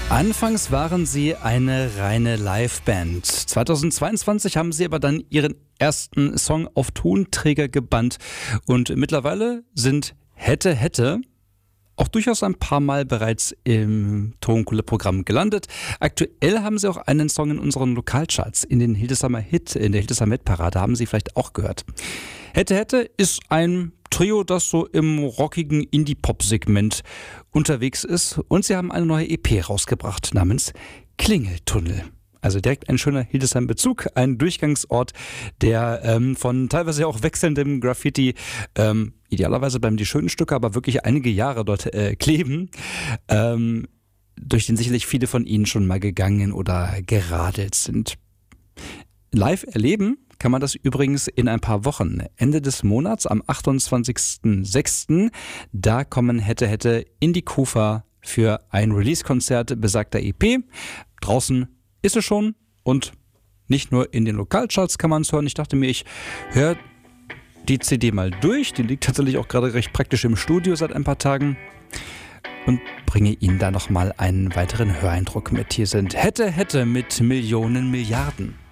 Anfangs waren sie eine reine Liveband. 2022 haben sie aber dann ihren ersten Song auf Tonträger gebannt und mittlerweile sind Hätte auch durchaus ein paar Mal bereits im Tonkohle-Programm gelandet. Aktuell haben sie auch einen Song in unseren Lokalcharts, in der Hildesheimer Hit-Parade, haben Sie vielleicht auch gehört. Hätte ist ein Trio, das so im rockigen Indie-Pop-Segment unterwegs ist, und sie haben eine neue EP rausgebracht namens Klingeltunnel. Also direkt ein schöner Hildesheim-Bezug, ein Durchgangsort, der von teilweise auch wechselndem Graffiti, idealerweise bleiben die schönen Stücke, aber wirklich einige Jahre dort kleben, durch den sicherlich viele von Ihnen schon mal gegangen oder geradelt sind. Live erleben kann man das übrigens in ein paar Wochen. Ende des Monats, am 28.06. Da kommen Hätte in die Kufa für ein Release-Konzert besagter EP. Draußen ist es schon und nicht nur in den Lokalcharts kann man es hören. Ich dachte mir, ich höre die CD mal durch. Die liegt tatsächlich auch gerade recht praktisch im Studio seit ein paar Tagen und bringe Ihnen da nochmal einen weiteren Höreindruck mit. Hier sind Hätte mit Millionen Milliarden.